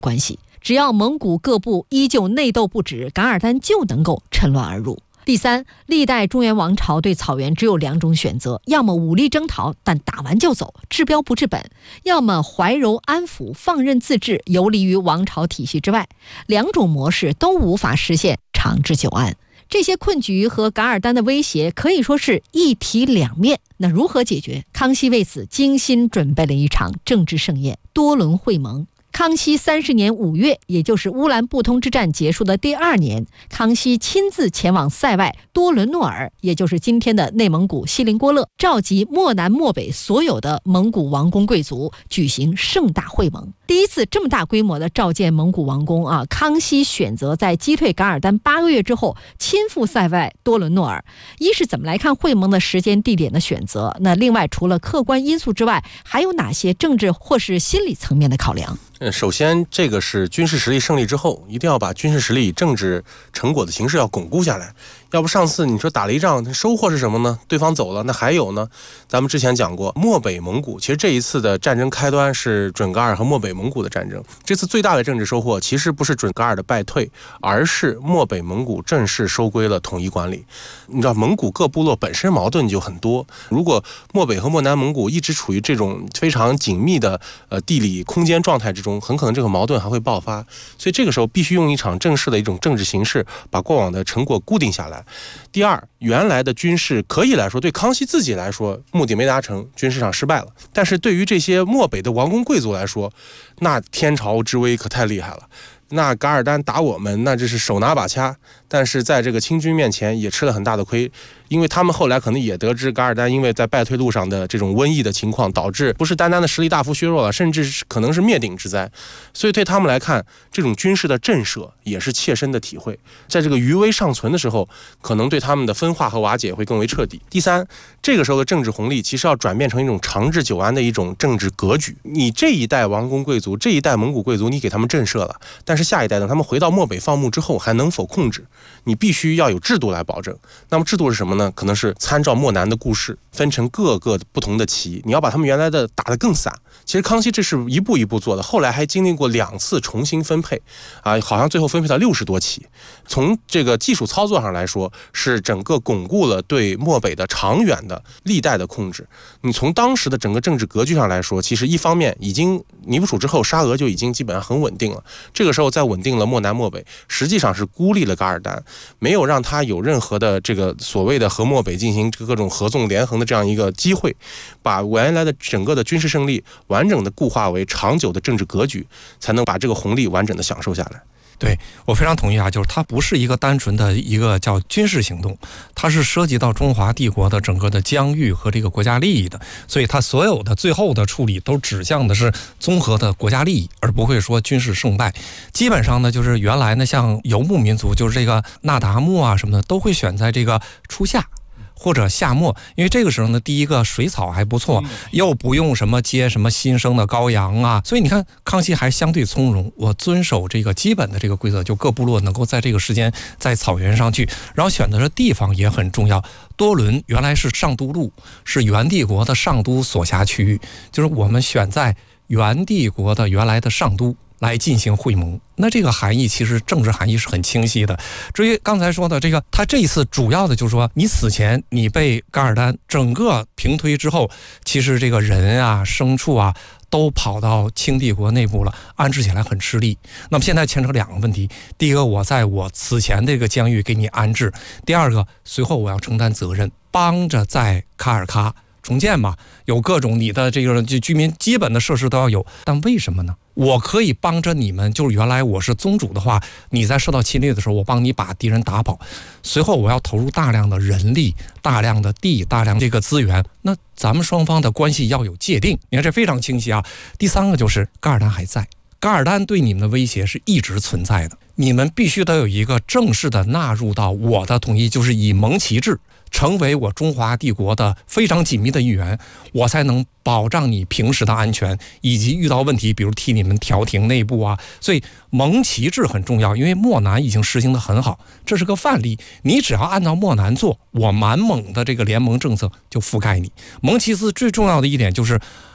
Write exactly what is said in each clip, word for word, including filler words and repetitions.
关系。只要蒙古各部依旧内斗不止，噶尔丹就能够趁乱而入。第三，历代中原王朝对草原只有两种选择，要么武力征讨，但打完就走，治标不治本；要么怀柔安抚，放任自治，游离于王朝体系之外。两种模式都无法实现长治久安。这些困局和噶尔丹的威胁可以说是一体两面。那如何解决？康熙为此精心准备了一场政治盛宴——多伦会盟。康熙三十年五月，也就是乌兰布通之战结束的第二年，康熙亲自前往塞外多伦诺尔，也就是今天的内蒙古锡林郭勒，召集漠南漠北所有的蒙古王公贵族，举行盛大会盟。第一次这么大规模的召见蒙古王公啊，康熙选择在击退噶尔丹八个月之后亲赴塞外多伦诺尔。一是怎么来看会盟的时间地点的选择？那另外除了客观因素之外，还有哪些政治或是心理层面的考量？ 首先，这个是军事实力胜利之后，一定要把军事实力以政治成果的形式要巩固下来。要不上次你说打了一仗，收获是什么呢？对方走了，那还有呢？咱们之前讲过，漠北蒙古，其实这一次的战争开端是准噶尔和漠北蒙古的战争。这次最大的政治收获，其实不是准噶尔的败退，而是漠北蒙古正式收归了统一管理。你知道，蒙古各部落本身矛盾就很多，如果漠北和漠南蒙古一直处于这种非常紧密的呃地理空间状态之中，很可能这个矛盾还会爆发。所以这个时候必须用一场正式的一种政治形式，把过往的成果固定下来。第二，原来的军事可以来说，对康熙自己来说目的没达成，军事上失败了，但是对于这些漠北的王公贵族来说，那天朝之威可太厉害了。那噶尔丹打我们，那这是手拿把掐，但是在这个清军面前也吃了很大的亏，因为他们后来可能也得知噶尔丹因为在败退路上的这种瘟疫的情况，导致不是单单的实力大幅削弱了，甚至是可能是灭顶之灾。所以对他们来看，这种军事的震慑也是切身的体会，在这个余威尚存的时候，可能对他们的分化和瓦解会更为彻底。第三，这个时候的政治红利其实要转变成一种长治久安的一种政治格局。你这一代王公贵族，这一代蒙古贵族，你给他们震慑了，但是下一代等他们回到漠北放牧之后还能否控制，你必须要有制度来保证。那么制度是什么呢？可能是参照漠南的故事，分成各个不同的旗，你要把他们原来的打得更散。其实康熙这是一步一步做的，后来还经历过两次重新分配啊，好像最后分配到六十多旗。从这个技术操作上来说，是整个巩固了对漠北的长远的历代的控制。你从当时的整个政治格局上来说，其实一方面已经尼布楚之后，沙俄就已经基本上很稳定了，这个时候再稳定了漠南漠北，实际上是孤立了噶尔丹，没有让他有任何的这个所谓的和漠北进行各种合纵连横的这样一个机会，把原来的整个的军事胜利完整的固化为长久的政治格局，才能把这个红利完整的享受下来。 对，我非常同意啊，就是它不是一个单纯的一个叫军事行动，它是涉及到中华帝国的整个的疆域和这个国家利益的，所以它所有的最后的处理都指向的是综合的国家利益，而不会说军事胜败。基本上呢，就是原来呢，像游牧民族，就是这个那达慕啊什么的，都会选在这个初夏或者夏末，因为这个时候呢，第一个水草还不错，又不用什么接什么新生的羔羊啊，所以你看康熙还相对从容，我遵守这个基本的这个规则，就各部落能够在这个时间在草原上去，然后选择的地方也很重要。多伦原来是上都路，是元帝国的上都所辖区域，就是我们选在元帝国的原来的上都来进行会盟，那这个含义其实政治含义是很清晰的。至于刚才说的这个，他这一次主要的就是说，你死前你被噶尔丹整个平推之后，其实这个人啊、牲畜啊都跑到清帝国内部了，安置起来很吃力。那么现在牵扯两个问题：第一个，我在我此前这个疆域给你安置；第二个，随后我要承担责任，帮着在卡尔喀重建嘛，有各种你的这个居民基本的设施都要有，但为什么呢？我可以帮着你们，就是原来我是宗主的话，你在受到侵略的时候，我帮你把敌人打跑，随后我要投入大量的人力、大量的地、大量这个资源，那咱们双方的关系要有界定，你看这非常清晰啊。第三个就是噶尔丹还在，噶尔丹对你们的威胁是一直存在的，你们必须得有一个正式的纳入到我的统一，就是以蒙旗制成为我中华帝国的非常紧密的一员，我才能保障你平时的安全，以及遇到问题比如替你们调停内部啊。所以蒙旗制很重要，因为漠南已经实行得很好，这是个范例，你只要按照漠南做，我满蒙的这个联盟政策就覆盖你。蒙旗制最重要的一点就是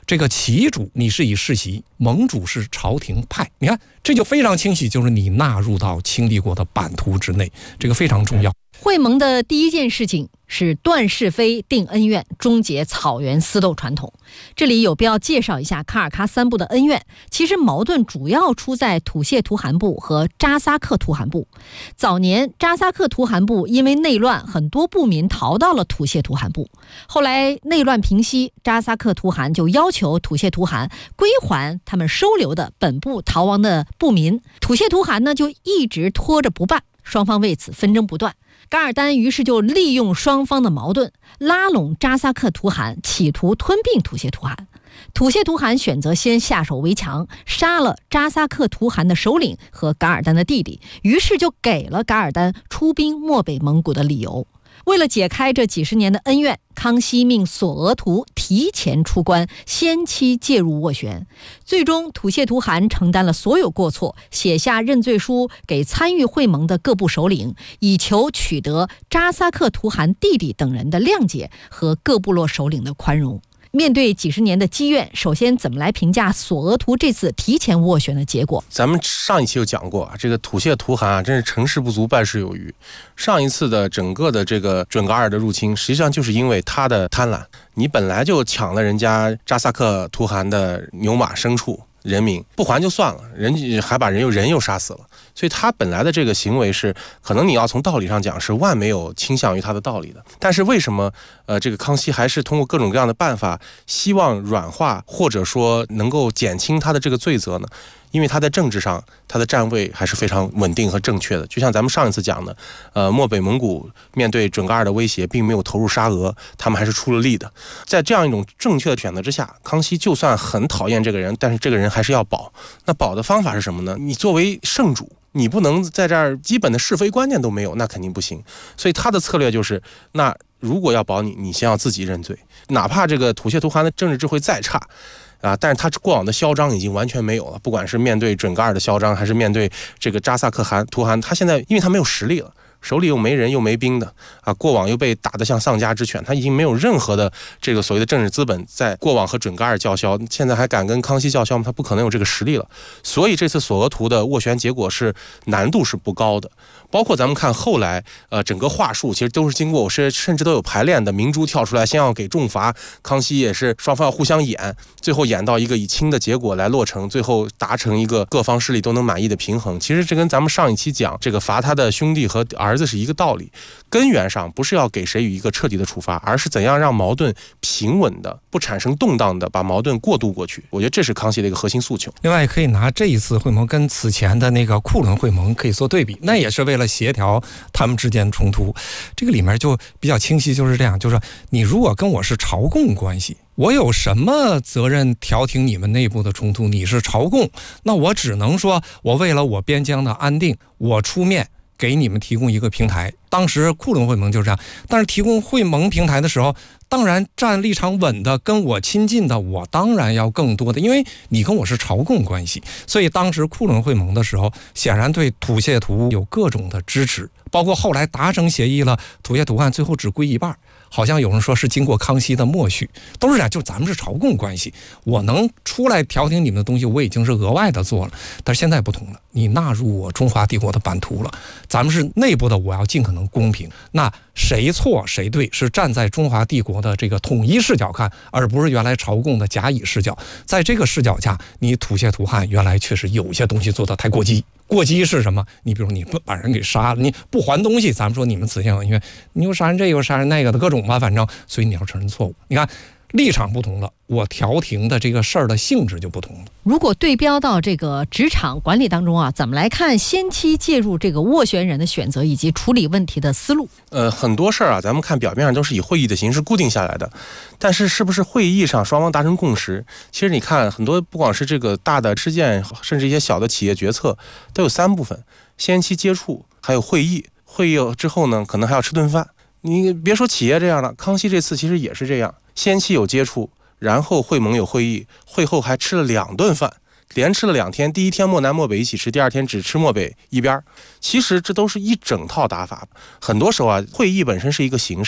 这个旗主你是以世袭，盟主是朝廷派，你看这就非常清晰，就是你纳入到清帝国的版图之内，这个非常重要。 会盟的第一件事情是断是非、定恩怨，终结草原私斗传统。这里有必要介绍一下卡尔喀三部的恩怨。其实矛盾主要出在土谢图汗部和扎萨克图汗部。早年扎萨克图汗部因为内乱，很多部民逃到了土谢图汗部。后来内乱平息，扎萨克图汗就要求土谢图汗归还他们收留的本部逃亡的部民。土谢图汗呢就一直拖着不办，双方为此纷争不断。噶尔丹于是就利用双方的矛盾，拉拢扎萨克图汗，企图吞并土谢图汗。土谢图汗选择先下手为强，杀了扎萨克图汗的首领和噶尔丹的弟弟，于是就给了噶尔丹出兵漠北蒙古的理由。为了解开这几十年的恩怨，康熙命索额图提前出关，先期介入斡旋。最终土谢图汗承担了所有过错，写下认罪书给参与会盟的各部首领，以求取得扎萨克图汗弟弟等人的谅解和各部落首领的宽容。面对几十年的积怨，首先怎么来评价索额图这次提前斡旋的结果？ 咱们上一期就讲过啊，这个土谢图汗啊，真是成事不足败事有余。上一次的整个的这个准噶尔的入侵，实际上就是因为他的贪婪，你本来就抢了人家扎萨克图汗的牛马牲畜人民，不还就算了，人还把人又人又杀死了。所以他本来的这个行为是，可能你要从道理上讲是万没有倾向于他的道理的。但是为什么呃这个康熙还是通过各种各样的办法，希望软化或者说能够减轻他的这个罪责呢？因为他在政治上，他的站位还是非常稳定和正确的。就像咱们上一次讲的，呃，漠北蒙古面对准噶尔的威胁，并没有投入沙俄，他们还是出了力的。在这样一种正确的选择之下，康熙就算很讨厌这个人，但是这个人还是要保。那保的方法是什么呢？你作为圣主，你不能在这儿基本的是非观念都没有，那肯定不行。所以他的策略就是，那如果要保你，你先要自己认罪，哪怕这个土谢图汗的政治智慧再差。啊！但是他过往的嚣张已经完全没有了，不管是面对准噶尔的嚣张，还是面对这个扎萨克汗图汗，他现在因为他没有实力了，手里又没人又没兵的啊，过往又被打得像丧家之犬，他已经没有任何的这个所谓的政治资本在过往和准噶尔叫嚣，现在还敢跟康熙叫嚣吗？他不可能有这个实力了。所以这次索额图的斡旋结果是难度是不高的。包括咱们看后来，呃，整个话术其实都是经过，是甚至都有排练的。明珠跳出来，先要给重罚，康熙也是双方要互相演，最后演到一个以轻的结果来落成，最后达成一个各方势力都能满意的平衡。其实这跟咱们上一期讲这个罚他的兄弟和儿子是一个道理，根源上不是要给谁予一个彻底的处罚，而是怎样让矛盾平稳的、不产生动荡的把矛盾过渡过去。我觉得这是康熙的一个核心诉求。 另外，可以拿这一次会盟跟此前的那个库伦会盟可以做对比，那也是为了协调他们之间的冲突。这个里面就比较清晰，就是这样，就是你如果跟我是朝贡关系，我有什么责任调停你们内部的冲突？你是朝贡，那我只能说，我为了我边疆的安定，我出面给你们提供一个平台。当时库伦会盟就是这样，但是提供会盟平台的时候，当然站立场稳的跟我亲近的，我当然要更多的，因为你跟我是朝贡关系。所以当时库伦会盟的时候，显然对土谢图有各种的支持，包括后来达成协议了，土谢图汗最后只归一半，好像有人说是经过康熙的默许，都是这样，就咱们是朝贡关系，我能出来调停你们的东西，我已经是额外的做了。但是现在不同了，你纳入我中华帝国的版图了，咱们是内部的，我要尽可能公平。那谁错谁对，是站在中华帝国的这个统一视角看，而不是原来朝贡的甲乙视角。在这个视角下，你土谢图汗原来确实有些东西做得太过激。过激是什么？你比如你不把人给杀了，你不还东西，咱们说你们此前因为你又杀人这又杀人那个的各种吧，反正所以你要承认错误。你看立场不同了，我调停的这个事儿的性质就不同了。 如果对标到这个职场管理当中啊，怎么来看先期介入这个斡旋人的选择以及处理问题的思路？ 呃，很多事儿啊，咱们看表面上都是以会议的形式固定下来的，但是是不是会议上双方达成共识？其实你看很多，不光是这个大的事件，甚至一些小的企业决策，都有三部分：先期接触，还有会议。会议之后呢，可能还要吃顿饭。你别说企业这样了，康熙这次其实也是这样，先期有接触，然后会盟有会议，会后还吃了两顿饭，连吃了两天，第一天漠南漠北一起吃，第二天只吃漠北一边。其实这都是一整套打法。很多时候啊，会议本身是一个形式，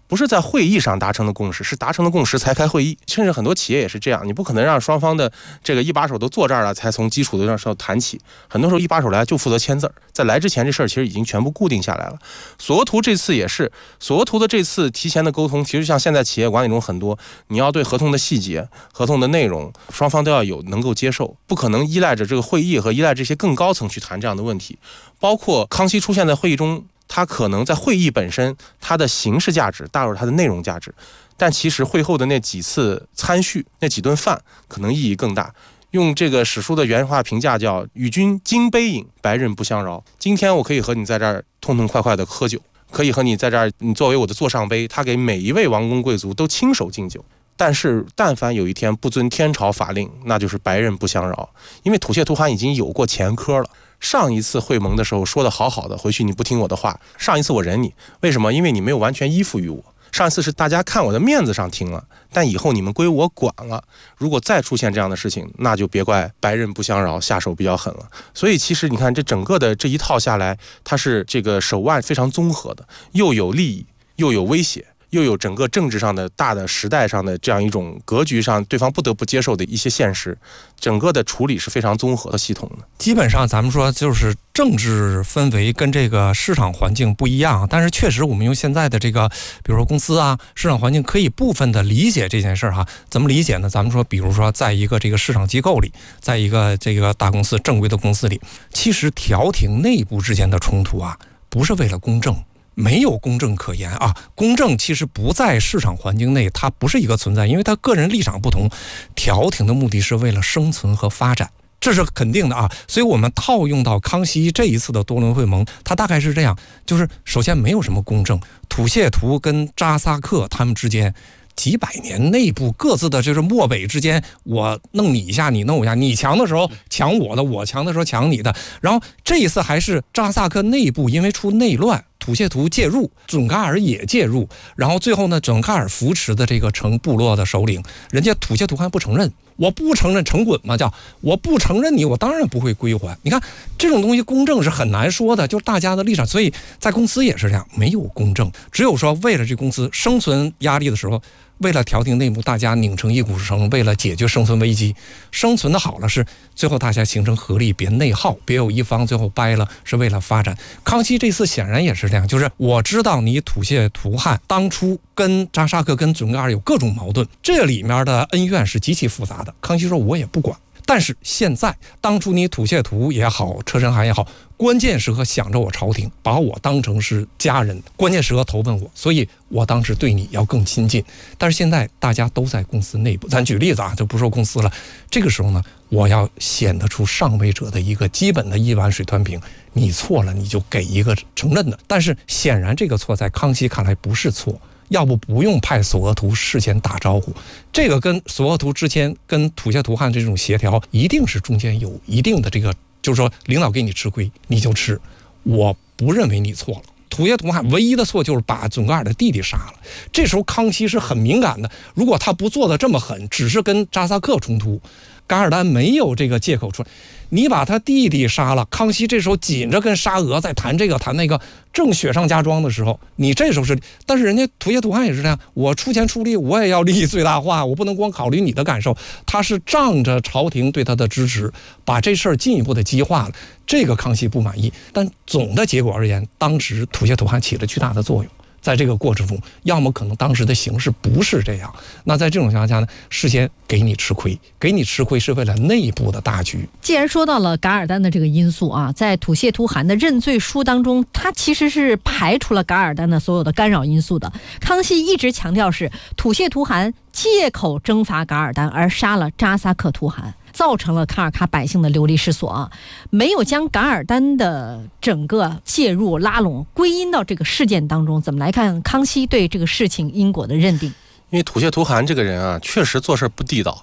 不是在会议上达成的共识，是达成的共识才开会议。甚至很多企业也是这样，你不可能让双方的这个一把手都坐这儿了才从基础的上谈起，很多时候一把手来就负责签字儿，在来之前这事儿其实已经全部固定下来了。索额图这次也是，索额图的这次提前的沟通，其实像现在企业管理中很多，你要对合同的细节、合同的内容，双方都要有能够接受，不可能依赖着这个会议和依赖这些更高层去谈这样的问题。包括康熙出现在会议中，它可能在会议本身它的形式价值大于它的内容价值，但其实会后的那几次参叙，那几顿饭可能意义更大。用这个史书的原话评价叫与君金杯饮，白刃不相扰。今天我可以和你在这儿痛痛快快的喝酒，可以和你在这儿，你作为我的座上杯，他给每一位王公贵族都亲手敬酒。但是但凡有一天不遵天朝法令，那就是白刃不相扰。因为吐谢图汗已经有过前科了，上一次会盟的时候说的好好的，回去你不听我的话，上一次我忍你，为什么？因为你没有完全依附于我。上一次是大家看我的面子上听了，但以后你们归我管了。如果再出现这样的事情，那就别怪白刃不相扰，下手比较狠了。所以其实你看这整个的这一套下来，它是这个手腕非常综合的，又有利益，又有威胁，又有整个政治上的大的时代上的这样一种格局上对方不得不接受的一些现实，整个的处理是非常综合的系统的。 基本上咱们说就是政治氛围跟这个市场环境不一样，但是确实我们用现在的这个比如说公司啊市场环境可以部分的理解这件事儿哈。怎么理解呢？咱们说比如说在一个这个市场机构里，在一个这个大公司正规的公司里，其实调停内部之间的冲突啊不是为了公正，没有公正可言啊！公正其实不在市场环境内，它不是一个存在，因为它个人立场不同。调停的目的是为了生存和发展，这是肯定的啊。所以我们套用到康熙这一次的多伦会盟，它大概是这样：就是首先没有什么公正，吐谢图跟扎萨克他们之间几百年内部各自的就是漠北之间，我弄你一下，你弄我一下，你强的时候抢我的，我强的时候抢你的。然后这一次还是扎萨克内部因为出内乱，吐谢图介入，准噶尔也介入，然后最后呢，准噶尔扶持的这个成部落的首领，人家吐谢图汗不承认，我不承认成滚嘛，叫我不承认你，我当然不会归还。你看这种东西公正是很难说的，就是大家的立场，所以在公司也是这样，没有公正，只有说为了这公司生存压力的时候，为了调停内部，大家拧成一股绳，为了解决生存危机，生存的好了是最后大家形成合力，别内耗，别有一方最后掰了，是为了发展。康熙这次显然也是这样，就是我知道你吐谢图汗当初跟扎萨克跟准噶尔有各种矛盾，这里面的恩怨是极其复杂的。康熙说我也不管，但是现在当初你吐谢图也好，车臣汗也好，关键时刻想着我朝廷，把我当成是家人，关键时刻投奔我，所以我当时对你要更亲近。但是现在大家都在公司内部，咱举例子啊，就不说公司了。这个时候呢，我要显得出上位者的一个基本的一碗水端平，你错了你就给一个承认的。但是显然这个错在康熙看来不是错，要不不用派索额图事先打招呼。这个跟索额图之前跟吐谢图汗这种协调，一定是中间有一定的这个，就是说领导给你吃亏你就吃，我不认为你错了。吐谢图汗唯一的错就是把准噶尔的弟弟杀了，这时候康熙是很敏感的，如果他不做的这么狠，只是跟扎萨克冲突，噶尔丹没有这个借口出来，你把他弟弟杀了，康熙这时候紧着跟沙俄在谈这个谈那个，正雪上加霜的时候，你这时候是，但是人家吐谢图汗也是这样，我出钱出力，我也要利益最大化，我不能光考虑你的感受，他是仗着朝廷对他的支持，把这事儿进一步的激化了，这个康熙不满意，但总的结果而言，当时吐谢图汗起了巨大的作用。在这个过程中，要么可能当时的形势不是这样，那在这种情况下呢，事先给你吃亏，给你吃亏是为了内部的大局。 既然说到了噶尔丹的这个因素啊，在吐谢图汗的认罪书当中，他其实是排除了噶尔丹的所有的干扰因素的。康熙一直强调是吐谢图汗借口征伐噶尔丹而杀了扎萨克图汗，造成了卡尔喀百姓的流离失所啊，没有将噶尔丹的整个介入拉拢归因到这个事件当中。怎么来看康熙对这个事情因果的认定？ 因为吐谢图汗这个人啊，确实做事不地道。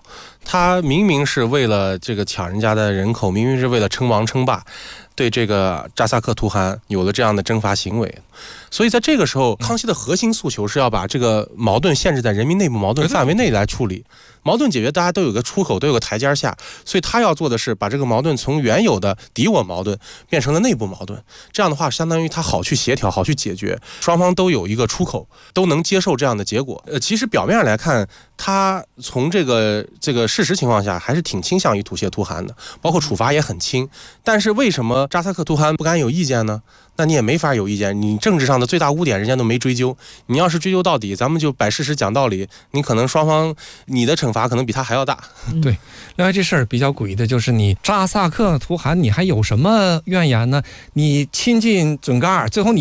他明明是为了这个抢人家的人口，明明是为了称王称霸，对这个扎萨克图汗有了这样的征伐行为。所以在这个时候，康熙的核心诉求是要把这个矛盾限制在人民内部矛盾范围内来处理。矛盾解决，大家都有个出口，都有个台阶下，所以他要做的是把这个矛盾从原有的敌我矛盾变成了内部矛盾。这样的话，相当于他好去协调，好去解决，双方都有一个出口，都能接受这样的结果。呃，其实表面上来看，他从这个这个事实情况下，还是挺倾向于吐血图汗的，包括处罚也很轻。但是为什么扎萨克图汗不敢有意见呢？那你也没法有意见，你政治上的最大污点人家都没追究，你要是追究到底，咱们就摆事实讲道理，你可能双方你的惩罚可能比他还要大。 对，另外这事儿比较诡异的就是你扎萨克图汗，你还有什么怨言呢？你亲近准噶尔，最后你